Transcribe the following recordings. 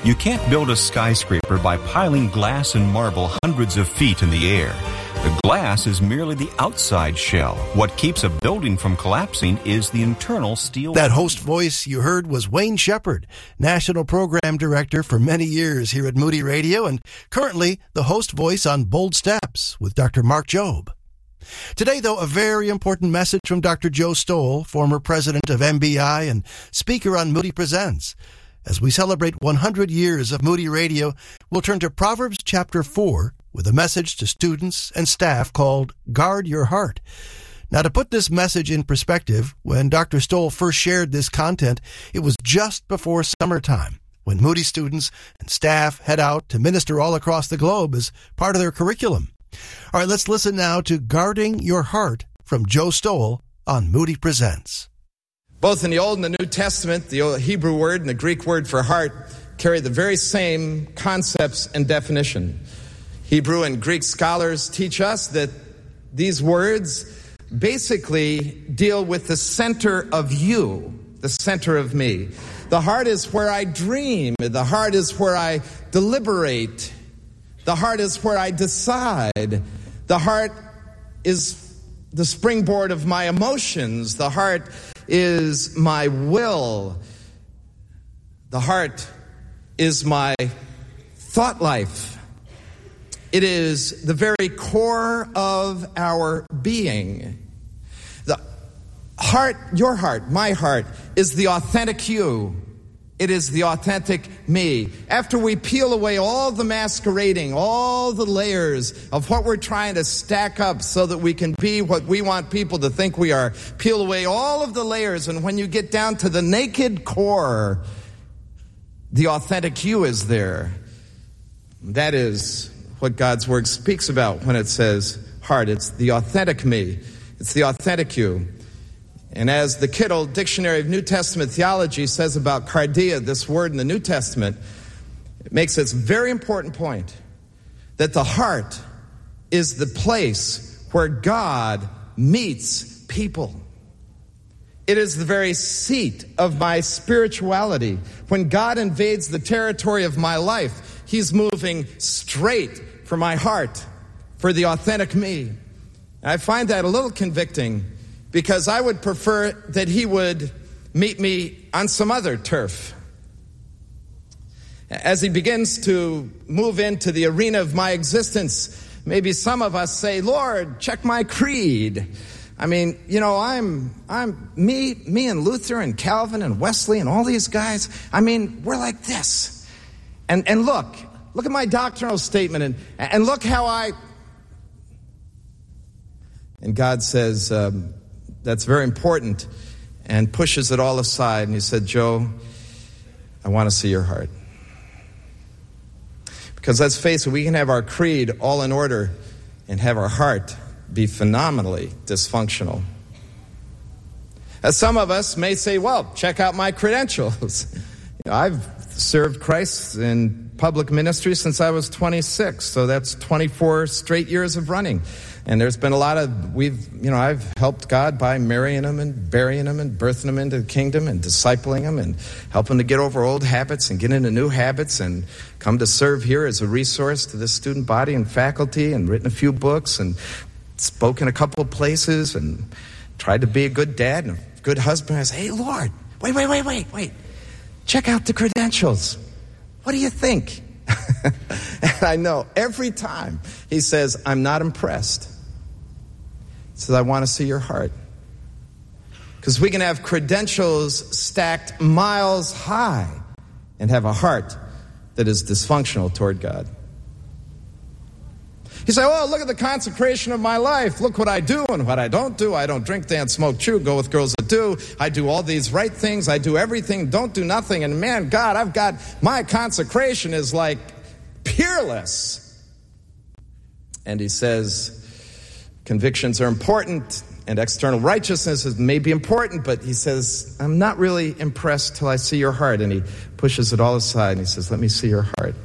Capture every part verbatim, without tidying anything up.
You can't build a skyscraper by piling glass and marble hundreds of feet in the air. The glass is merely the outside shell. What keeps a building from collapsing is the internal steel. That host voice you heard was Wayne Shepherd, National Program Director for many years here at Moody Radio, and currently the host voice on Bold Steps with Doctor Mark Jobe. Today, though, a very important message from Doctor Joe Stowell, former president of M B I and speaker on Moody Presents. As we celebrate one hundred years of Moody Radio, we'll turn to Proverbs chapter four with a message to students and staff called Guard Your Heart. Now, to put this message in perspective, when Doctor Stowell first shared this content, it was just before summertime, when Moody students and staff head out to minister all across the globe as part of their curriculum. All right, let's listen now to Guarding Your Heart from Joe Stowell on Moody Presents. Both in the Old and the New Testament, the Hebrew word and the Greek word for heart carry the very same concepts and definition. Hebrew and Greek scholars teach us that these words basically deal with the center of you, the center of me. The heart is where I dream. The heart is where I deliberate. The heart is where I decide. The heart is the springboard of my emotions. The heart is my will. The heart is my thought life. It is the very core of our being. The heart, your heart, my heart, is the authentic you. It is the authentic me. After we peel away all the masquerading, all the layers of what we're trying to stack up so that we can be what we want people to think we are, peel away all of the layers, and when you get down to the naked core, the authentic you is there. That is what God's Word speaks about when it says heart. It's the authentic me. It's the authentic you. And as the Kittle Dictionary of New Testament Theology says about cardia, this word in the New Testament, it makes this very important point, that the heart is the place where God meets people. It is the very seat of my spirituality. When God invades the territory of my life, He's moving straight for my heart, for the authentic me. And I find that a little convicting, because I would prefer that He would meet me on some other turf. As He begins to move into the arena of my existence, maybe some of us say, Lord, check my creed. I mean, you know, I'm, I'm, me, me and Luther and Calvin and Wesley and all these guys, I mean, we're like this. And, and look, look at my doctrinal statement, and, and look how I, and God says, um, that's very important, and pushes it all aside. And He said, Joe, I want to see your heart. Because let's face it, we can have our creed all in order and have our heart be phenomenally dysfunctional. As some of us may say, well, check out my credentials. You know, I've served Christ in public ministry since I was twenty-six, so that's twenty-four straight years of running. And there's been a lot of, we've, you know, I've helped God by marrying them and burying them and birthing them into the kingdom and discipling them and helping to get over old habits and get into new habits, and come to serve here as a resource to the student body and faculty, and written a few books and spoken a couple of places and tried to be a good dad and a good husband. I say, hey, Lord, wait, wait, wait, wait, wait. Check out the credentials. What do you think? And I know every time He says, I'm not impressed. He says, I want to see your heart. Because we can have credentials stacked miles high and have a heart that is dysfunctional toward God. You say, oh, look at the consecration of my life. Look what I do and what I don't do. I don't drink, dance, smoke, chew, go with girls that do. I do all these right things. I do everything, don't do nothing. And man, God, I've got, my consecration is like peerless. And He says, convictions are important, and external righteousness is maybe important, but He says, I'm not really impressed till I see your heart. And He pushes it all aside, and He says, let me see your heart.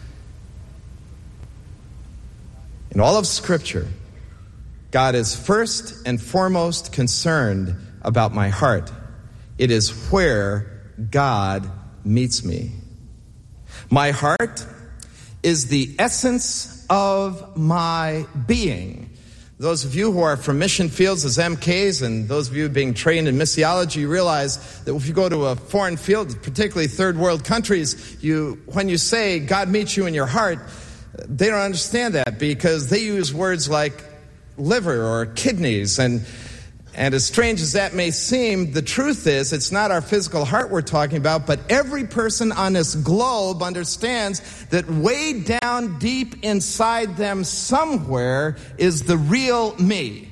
In all of Scripture, God is first and foremost concerned about my heart. It is where God meets me. My heart is the essence of my being. Those of you who are from mission fields as M Ks, and those of you being trained in missiology, you realize that if you go to a foreign field, particularly third world countries, you, when you say God meets you in your heart, they don't understand that because they use words like liver or kidneys. And, and as strange as that may seem, the truth is it's not our physical heart we're talking about, but every person on this globe understands that way down deep inside them somewhere is the real me.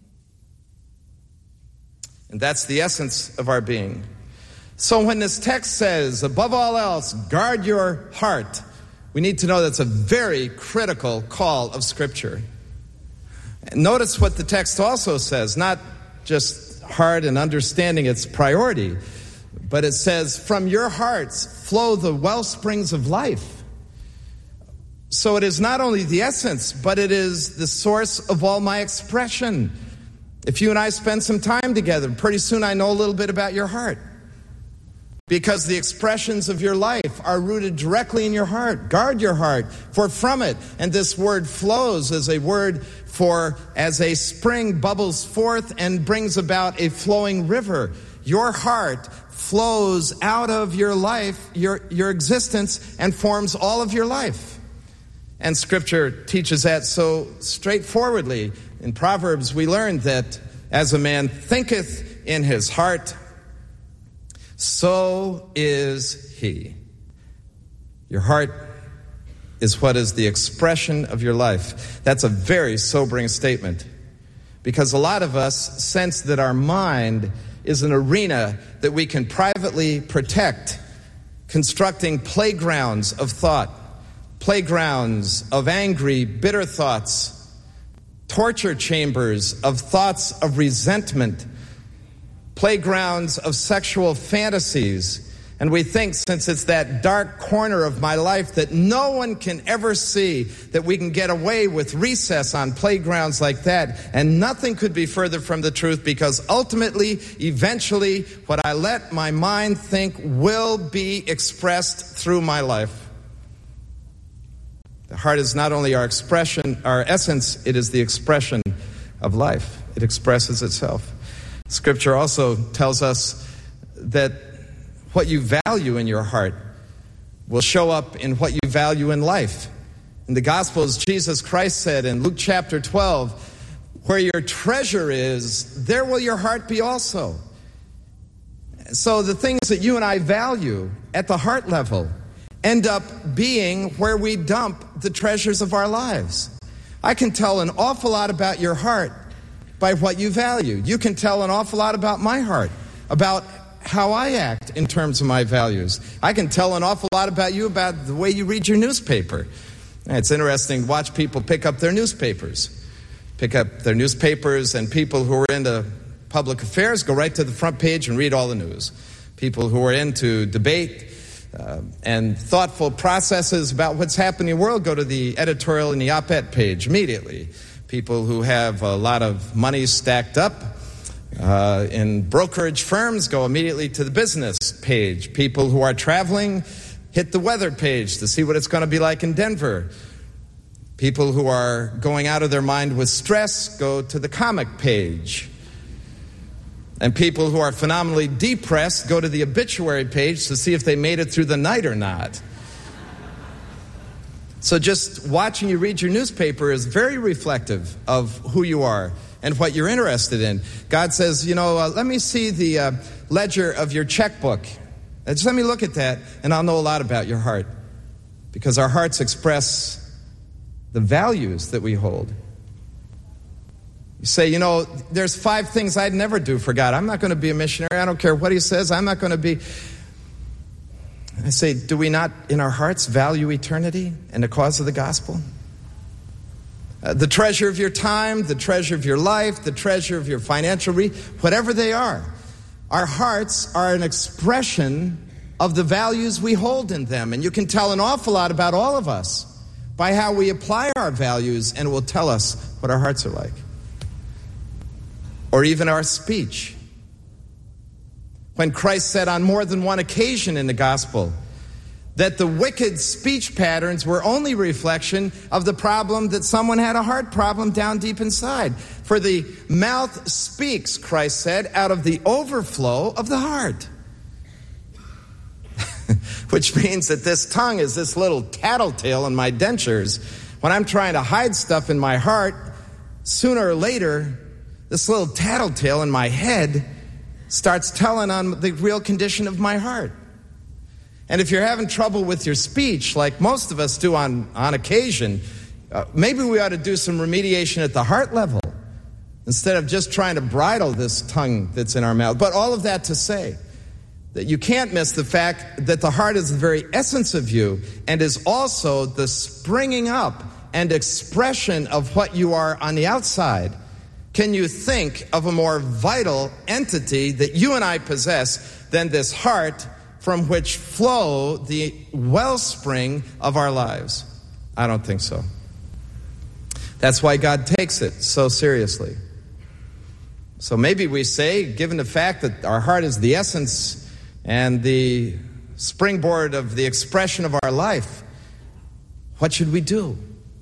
And that's the essence of our being. So when this text says, above all else, guard your heart, we need to know that's a very critical call of Scripture. Notice what the text also says, not just heart and understanding its priority, but it says, from your hearts flow the well springs of life. So it is not only the essence, but it is the source of all my expression. If you and I spend some time together, pretty soon I know a little bit about your heart. Because the expressions of your life are rooted directly in your heart. Guard your heart, for from it, and this word flows as a word for as a spring bubbles forth and brings about a flowing river. Your heart flows out of your life, your, your existence, and forms all of your life. And Scripture teaches that so straightforwardly. In Proverbs, we learn that as a man thinketh in his heart, so is he. Your heart is what is the expression of your life. That's a very sobering statement, because a lot of us sense that our mind is an arena that we can privately protect, constructing playgrounds of thought, playgrounds of angry, bitter thoughts, torture chambers of thoughts of resentment, playgrounds of sexual fantasies. And we think, since it's that dark corner of my life that no one can ever see, that we can get away with recess on playgrounds like that. And nothing could be further from the truth, because ultimately, eventually, what I let my mind think will be expressed through my life. The heart is not only our expression, our essence, it is the expression of life. It expresses itself. Scripture also tells us that what you value in your heart will show up in what you value in life. In the Gospels, Jesus Christ said in Luke chapter twelve, where your treasure is, there will your heart be also. So the things that you and I value at the heart level end up being where we dump the treasures of our lives. I can tell an awful lot about your heart by what you value. You can tell an awful lot about my heart, about how I act in terms of my values. I can tell an awful lot about you about the way you read your newspaper. It's interesting to watch people pick up their newspapers. Pick up their newspapers, and people who are into public affairs go right to the front page and read all the news. People who are into debate uh, and thoughtful processes about what's happening in the world go to the editorial and the op-ed page immediately. People who have a lot of money stacked up uh, in brokerage firms go immediately to the business page. People who are traveling hit the weather page to see what it's going to be like in Denver. People who are going out of their mind with stress go to the comic page. And people who are phenomenally depressed go to the obituary page to see if they made it through the night or not. So just watching you read your newspaper is very reflective of who you are and what you're interested in. God says, you know, uh, let me see the uh, ledger of your checkbook. Uh, just let me look at that, and I'll know a lot about your heart. Because our hearts express the values that we hold. You say, you know, there's five things I'd never do for God. I'm not going to be a missionary. I don't care what he says. I'm not going to be... I say, do we not in our hearts value eternity and the cause of the gospel? Uh, the treasure of your time, the treasure of your life, the treasure of your financial re- whatever they are. Our hearts are an expression of the values we hold in them. And you can tell an awful lot about all of us by how we apply our values, and it will tell us what our hearts are like. Or even our speech. When Christ said on more than one occasion in the gospel that the wicked speech patterns were only reflection of the problem that someone had a heart problem down deep inside. For the mouth speaks, Christ said, out of the overflow of the heart. Which means that this tongue is this little tattletale in my dentures. When I'm trying to hide stuff in my heart, sooner or later, this little tattletale in my head starts telling on the real condition of my heart. And if you're having trouble with your speech, like most of us do on, on occasion, uh, maybe we ought to do some remediation at the heart level instead of just trying to bridle this tongue that's in our mouth. But all of that to say that you can't miss the fact that the heart is the very essence of you and is also the springing up and expression of what you are on the outside. Can you think of a more vital entity that you and I possess than this heart from which flow the wellspring of our lives? I don't think so. That's why God takes it so seriously. So maybe we say, given the fact that our heart is the essence and the springboard of the expression of our life, what should we do?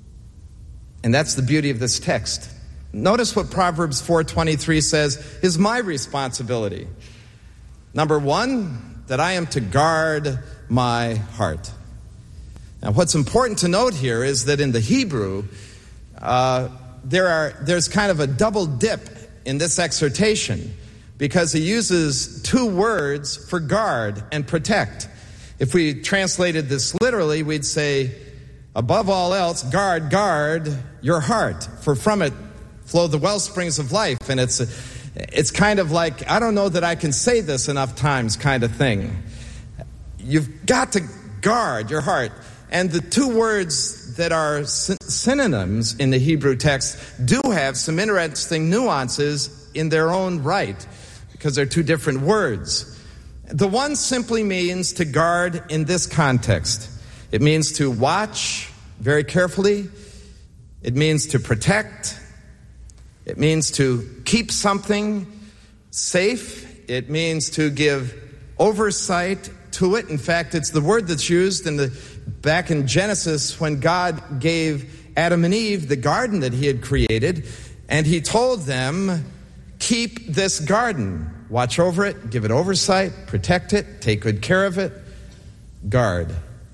And that's the beauty of this text. Notice what Proverbs four twenty-three says is my responsibility. Number one, that I am to guard my heart. Now, what's important to note here is that in the Hebrew, uh, there are there's kind of a double dip in this exhortation because he uses two words for guard and protect. If we translated this literally, we'd say, above all else, guard, guard your heart, for from it flow the well springs of life. And it's it's kind of like, I don't know that I can say this enough times kind of thing. You've got to guard your heart. And the two words that are synonyms in the Hebrew text do have some interesting nuances in their own right, because they're two different words. The one simply means to guard in this context. It means to watch very carefully. It means to protect. It means to keep something safe. It means to give oversight to it. In fact, it's the word that's used in the back in Genesis when God gave Adam and Eve the garden that he had created, and he told them, keep this garden. Watch over it, give it oversight, protect it, take good care of it, guard.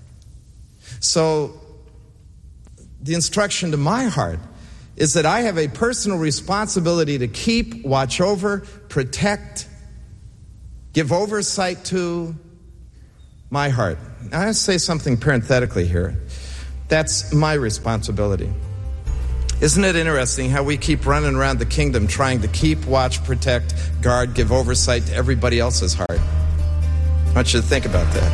So the instruction to my heart is that I have a personal responsibility to keep, watch over, protect, give oversight to my heart. Now, I say something parenthetically here. That's my responsibility. Isn't it interesting how we keep running around the kingdom trying to keep, watch, protect, guard, give oversight to everybody else's heart? I want you to think about that.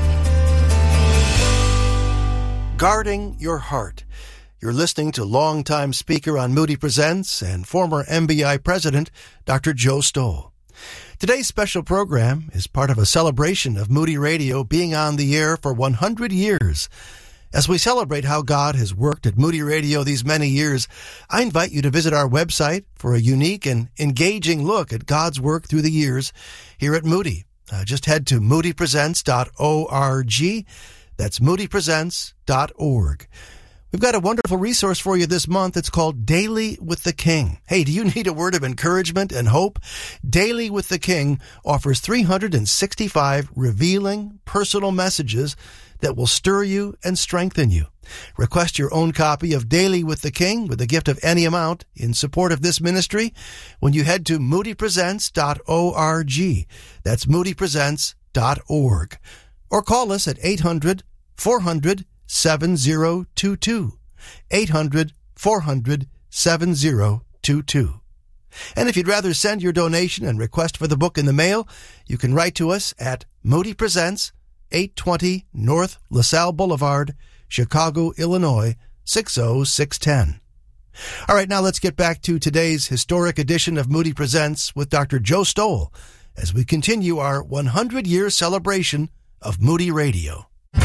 Guarding your heart. You're listening to longtime speaker on Moody Presents and former M B I president, Doctor Joe Stowell. Today's special program is part of a celebration of Moody Radio being on the air for one hundred years. As we celebrate how God has worked at Moody Radio these many years, I invite you to visit our website for a unique and engaging look at God's work through the years here at Moody. Uh, just head to moody presents dot org. That's moody presents dot org. We've got a wonderful resource for you this month. It's called Daily with the King. Hey, do you need a word of encouragement and hope? Daily with the King offers three hundred sixty-five revealing personal messages that will stir you and strengthen you. Request your own copy of Daily with the King with a gift of any amount in support of this ministry when you head to moody presents dot org. That's moody presents dot org. Or call us at eight hundred, four hundred, seven zero two two. eight hundred, four hundred, seven zero two two. And if you'd rather send your donation and request for the book in the mail, you can write to us at Moody Presents, eight twenty North LaSalle Boulevard, Chicago, Illinois, six oh six one oh. All right, now let's get back to today's historic edition of Moody Presents with Doctor Joe Stowell as we continue our one hundred year celebration of Moody Radio.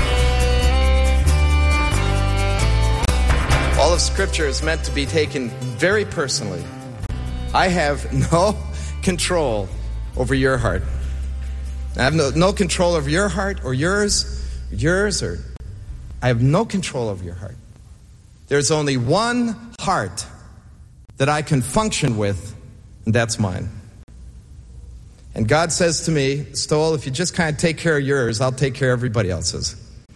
All of Scripture is meant to be taken very personally. I have no control over your heart. I have no, no control over your heart or yours, yours or I have no control over your heart. There's only one heart that I can function with, and that's mine. And God says to me, Stowell, if you just kind of take care of yours, I'll take care of everybody else's.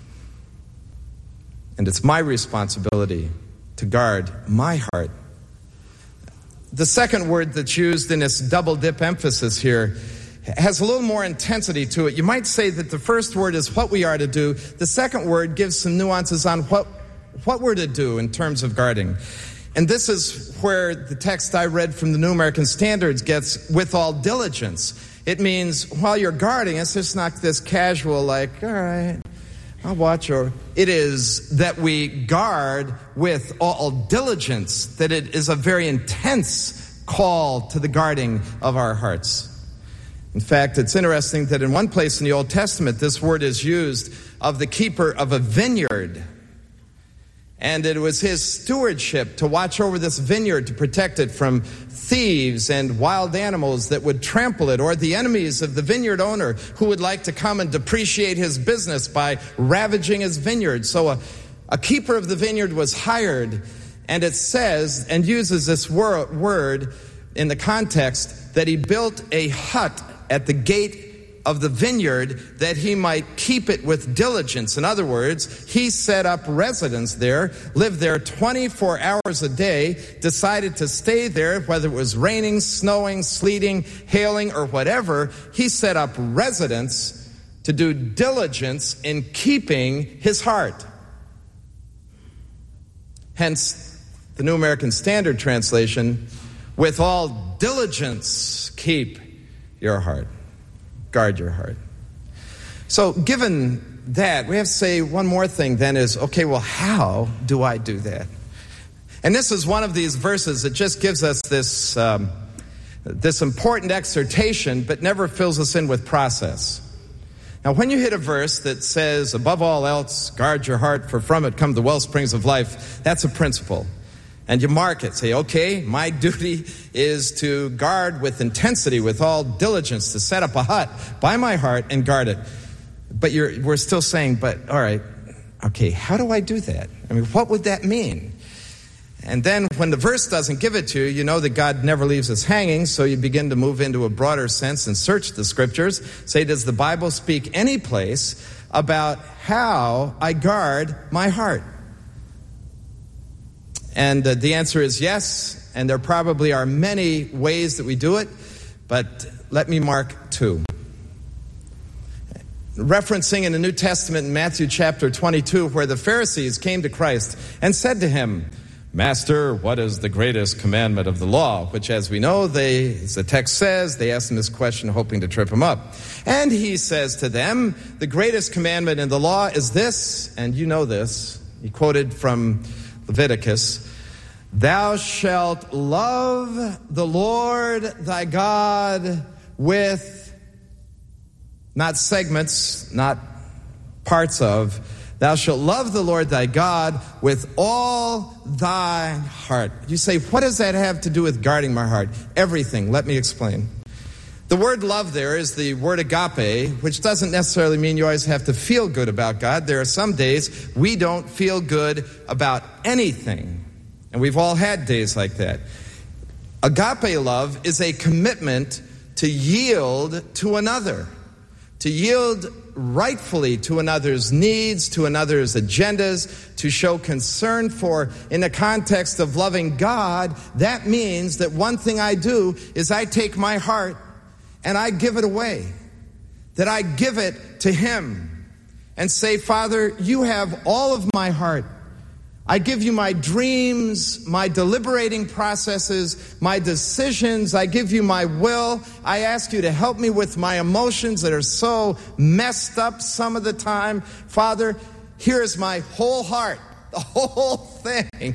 And it's my responsibility to guard my heart. The second word that's used in this double dip emphasis here has a little more intensity to it. You might say that the first word is what we are to do. The second word gives some nuances on what, what we're to do in terms of guarding. And this is where the text I read from the New American Standards gets with all diligence. It means while you're guarding, it's just not this casual like, all right, I'll watch. Or it is that we guard with all diligence, that it is a very intense call to the guarding of our hearts. In fact, it's interesting that in one place in the Old Testament, this word is used of the keeper of a vineyard. And it was his stewardship to watch over this vineyard, to protect it from thieves and wild animals that would trample it, or the enemies of the vineyard owner who would like to come and depreciate his business by ravaging his vineyard. So a, a keeper of the vineyard was hired, and it says, and uses this wor- word in the context, that he built a hut at the gate of the vineyard that he might keep it with diligence. In other words, he set up residence there, lived there twenty-four hours a day, decided to stay there, whether it was raining, snowing, sleeting, hailing, or whatever. He set up residence to do diligence in keeping his heart. Hence, the New American Standard Translation, with all diligence, keep your heart. Guard your heart. So given that, we have to say one more thing then is, okay, well, how do I do that? And this is one of these verses that just gives us this, um, this important exhortation, but never fills us in with process. Now, when you hit a verse that says, above all else, guard your heart, for from it come the well springs of life, that's a principle. And you mark it, say, okay, my duty is to guard with intensity, with all diligence, to set up a hut by my heart and guard it. But you're, we're still saying, but all right, okay, how do I do that? I mean, what would that mean? And then when the verse doesn't give it to you, you know that God never leaves us hanging, so you begin to move into a broader sense and search the scriptures. Say, does the Bible speak any place about how I guard my heart? And uh, the answer is yes, and there probably are many ways that we do it, but let me mark two. Referencing in the New Testament in Matthew chapter twenty-two, where the Pharisees came to Christ and said to him, Master, what is the greatest commandment of the law? Which, as we know, they, as the text says, they asked him this question hoping to trip him up. And he says to them, the greatest commandment in the law is this, and you know this. He quoted from Leviticus, thou shalt love the Lord thy God with, not segments, not parts of, thou shalt love the Lord thy God with all thy heart. You say, what does that have to do with guarding my heart? Everything. Let me explain. The word love there is the word agape, which doesn't necessarily mean you always have to feel good about God. There are some days we don't feel good about anything. And we've all had days like that. Agape love is a commitment to yield to another, to yield rightfully to another's needs, to another's agendas, to show concern for. In the context of loving God, that means that one thing I do is I take my heart and I give it away, that I give it to Him and say, Father, you have all of my heart. I give you my dreams, my deliberating processes, my decisions. I give you my will. I ask you to help me with my emotions that are so messed up some of the time. Father, here's my whole heart, the whole thing.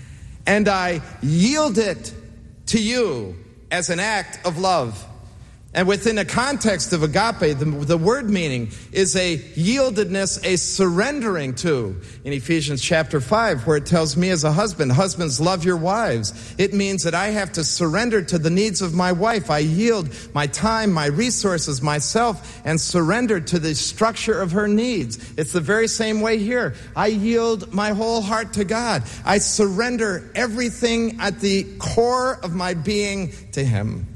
And I yield it to you as an act of love. And within the context of agape, the, the word meaning is a yieldedness, a surrendering to. In Ephesians chapter five, where it tells me as a husband, husbands, love your wives. It means that I have to surrender to the needs of my wife. I yield my time, my resources, myself, and surrender to the structure of her needs. It's the very same way here. I yield my whole heart to God. I surrender everything at the core of my being to Him.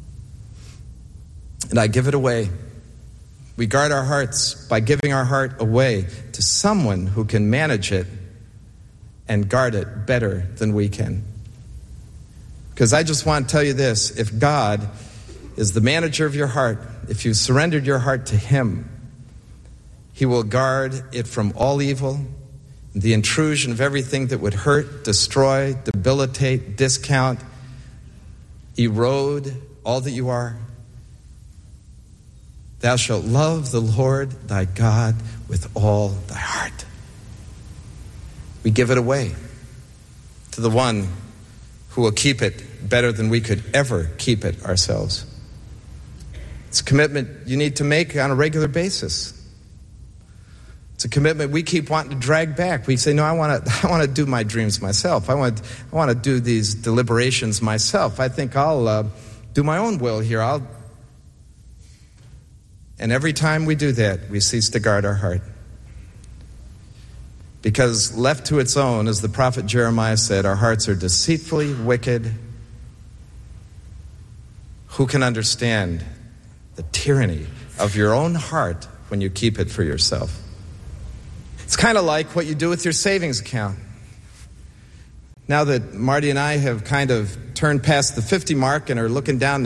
And I give it away. We guard our hearts by giving our heart away to someone who can manage it and guard it better than we can. Because I just want to tell you this, if God is the manager of your heart, if you've surrendered your heart to Him, He will guard it from all evil, the intrusion of everything that would hurt, destroy, debilitate, discount, erode all that you are. Thou shalt love the Lord thy God with all thy heart. We give it away to the one who will keep it better than we could ever keep it ourselves. It's a commitment you need to make on a regular basis. It's a commitment we keep wanting to drag back. We say, no, I want to I want to do my dreams myself. I want I want to do these deliberations myself. I think I'll uh, do my own will here. I'll And every time we do that, we cease to guard our heart. Because left to its own, as the prophet Jeremiah said, our hearts are deceitfully wicked. Who can understand the tyranny of your own heart when you keep it for yourself? It's kind of like what you do with your savings account. Now that Marty and I have kind of turned past the fifty mark and are looking down